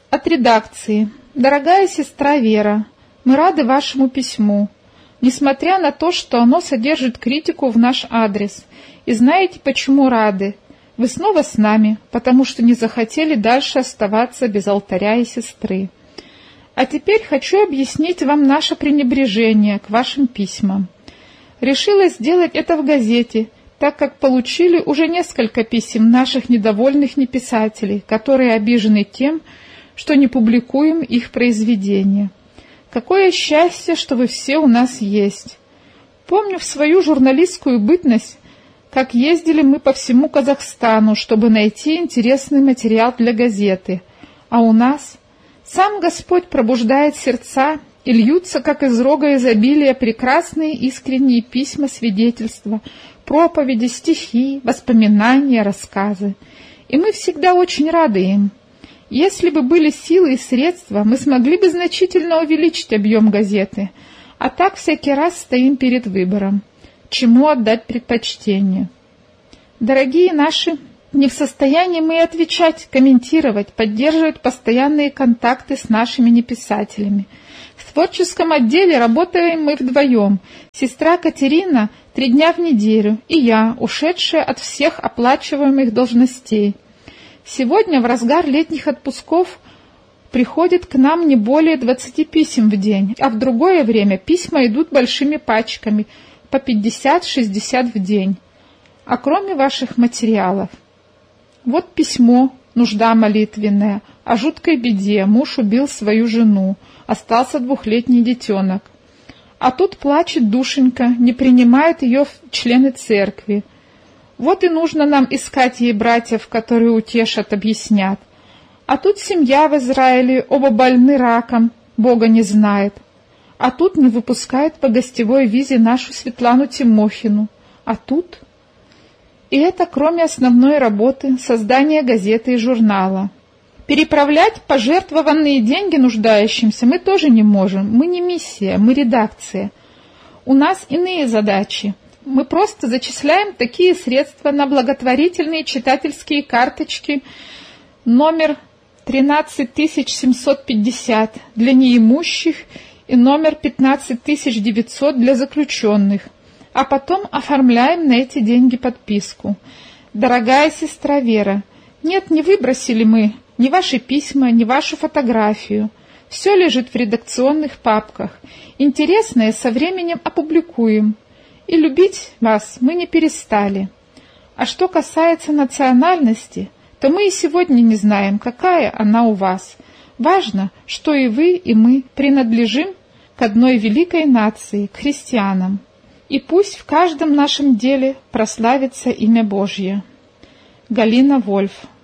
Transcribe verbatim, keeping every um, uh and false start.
От редакции. Дорогая сестра Вера, мы рады вашему письму, несмотря на то, что оно содержит критику в наш адрес. И знаете, почему рады? Вы снова с нами, потому что не захотели дальше оставаться без алтаря и сестры. А теперь хочу объяснить вам наше пренебрежение к вашим письмам. Решила сделать это в газете, так как получили уже несколько писем наших недовольных неписателей, которые обижены тем, что не публикуем их произведения. Какое счастье, что вы все у нас есть. Помню в свою журналистскую бытность, как ездили мы по всему Казахстану, чтобы найти интересный материал для газеты. А у нас сам Господь пробуждает сердца, и льются, как из рога изобилия, прекрасные искренние письма, свидетельства, проповеди, стихи, воспоминания, рассказы. И мы всегда очень рады им. Если бы были силы и средства, мы смогли бы значительно увеличить объем газеты, а так всякий раз стоим перед выбором, чему отдать предпочтение. Дорогие наши, не в состоянии мы отвечать, комментировать, поддерживать постоянные контакты с нашими неписателями. В творческом отделе работаем мы вдвоем, сестра Катерина три дня в неделю, и я, ушедшая от всех оплачиваемых должностей. Сегодня, в разгар летних отпусков, приходит к нам не более двадцати писем в день, а в другое время письма идут большими пачками, по пятьдесят-шестьдесят в день. А кроме ваших материалов, вот письмо, нужда молитвенная, о жуткой беде, муж убил свою жену, остался двухлетний детенок. А тут плачет душенька, не принимает ее в члены церкви. Вот и нужно нам искать ей братьев, которые утешат, объяснят. А тут семья в Израиле, оба больны раком, Бога не знает. А тут не выпускают по гостевой визе нашу Светлану Тимохину. А тут... И это кроме основной работы, создания газеты и журнала. Переправлять пожертвованные деньги нуждающимся мы тоже не можем. Мы не миссия, мы редакция. У нас иные задачи. Мы просто зачисляем такие средства на благотворительные читательские карточки номер тринадцать тысяч семьсот пятьдесят для неимущих и номер пятнадцать тысяч девятьсот для заключенных, а потом оформляем на эти деньги подписку. Дорогая сестра Вера, нет, не выбросили мы ни ваши письма, ни вашу фотографию. Все лежит в редакционных папках. Интересное со временем опубликуем. И любить вас мы не перестали. А что касается национальности, то мы и сегодня не знаем, какая она у вас. Важно, что и вы, и мы принадлежим к одной великой нации, к христианам. И пусть в каждом нашем деле прославится имя Божье. Галина Вольф.